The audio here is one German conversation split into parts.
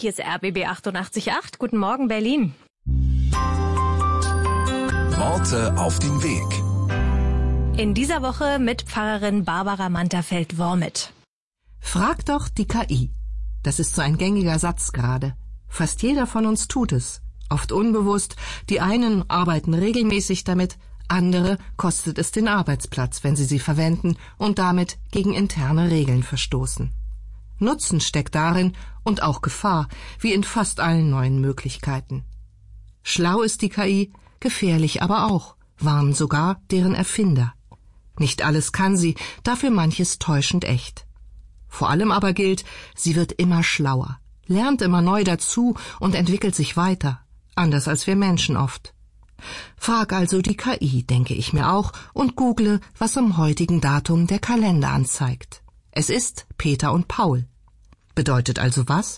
Hier ist RBB 88.8. Guten Morgen, Berlin. Worte auf den Weg. In dieser Woche mit Pfarrerin Barbara Manterfeld-Wormit. Frag doch die KI. Das ist so ein gängiger Satz gerade. Fast jeder von uns tut es. Oft unbewusst. Die einen arbeiten regelmäßig damit, andere kostet es den Arbeitsplatz, wenn sie verwenden und damit gegen interne Regeln verstoßen. Nutzen steckt darin und auch Gefahr, wie in fast allen neuen Möglichkeiten. Schlau ist die KI, gefährlich aber auch, warnen sogar deren Erfinder. Nicht alles kann sie, dafür manches täuschend echt. Vor allem aber gilt, sie wird immer schlauer, lernt immer neu dazu und entwickelt sich weiter, anders als wir Menschen oft. Frag also die KI, denke ich mir auch, und google, was am heutigen Datum der Kalender anzeigt. Es ist Peter und Paul. Bedeutet also was?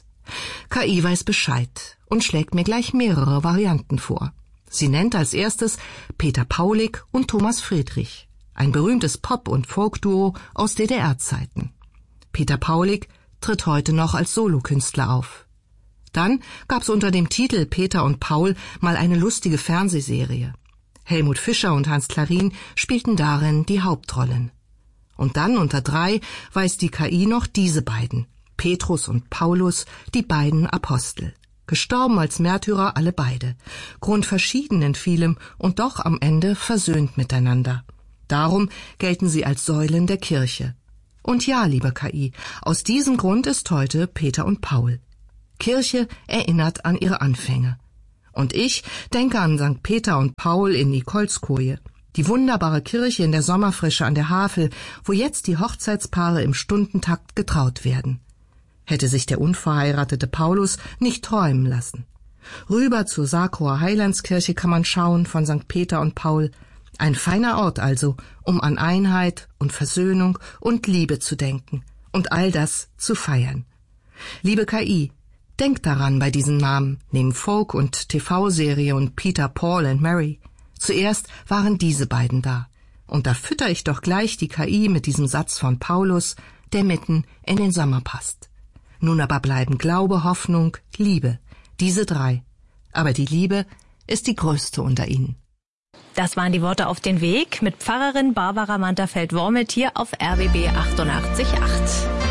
KI weiß Bescheid und schlägt mir gleich mehrere Varianten vor. Sie nennt als erstes Peter Paulik und Thomas Friedrich, ein berühmtes Pop- und Folk-Duo aus DDR-Zeiten. Peter Paulik tritt heute noch als Solokünstler auf. Dann gab's unter dem Titel Peter und Paul mal eine lustige Fernsehserie. Helmut Fischer und Hans Klarin spielten darin die Hauptrollen. Und dann unter 3 weiß die KI noch diese beiden, Petrus und Paulus, die beiden Apostel. Gestorben als Märtyrer alle beide, grundverschieden in vielem und doch am Ende versöhnt miteinander. Darum gelten sie als Säulen der Kirche. Und ja, liebe KI, aus diesem Grund ist heute Peter und Paul. Kirche erinnert an ihre Anfänge. Und ich denke an St. Peter und Paul in Nikolskoje, die wunderbare Kirche in der Sommerfrische an der Havel, wo jetzt die Hochzeitspaare im Stundentakt getraut werden. Hätte sich der unverheiratete Paulus nicht träumen lassen. Rüber zur Sakroer Heilandskirche kann man schauen von St. Peter und Paul. Ein feiner Ort also, um an Einheit und Versöhnung und Liebe zu denken und all das zu feiern. Liebe KI, denk daran bei diesen Namen, neben Folk- und TV-Serie und Peter, Paul and Mary. Zuerst waren diese beiden da. Und da fütter ich doch gleich die KI mit diesem Satz von Paulus, der mitten in den Sommer passt. Nun aber bleiben Glaube, Hoffnung, Liebe, diese 3. Aber die Liebe ist die größte unter ihnen. Das waren die Worte auf den Weg mit Pfarrerin Barbara Manterfeld-Wormit hier auf RBB 88.8.